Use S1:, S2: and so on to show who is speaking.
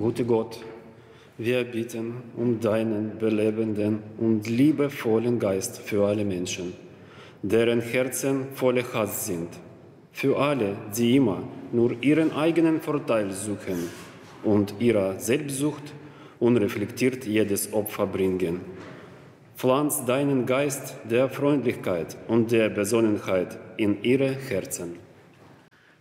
S1: guter Gott, wir bitten um deinen belebenden und liebevollen Geist für alle Menschen, deren Herzen voller Hass sind, für alle, die immer nur ihren eigenen Vorteil suchen und ihrer Selbstsucht unreflektiert jedes Opfer bringen. Pflanz deinen Geist der Freundlichkeit und der Besonnenheit in ihre Herzen.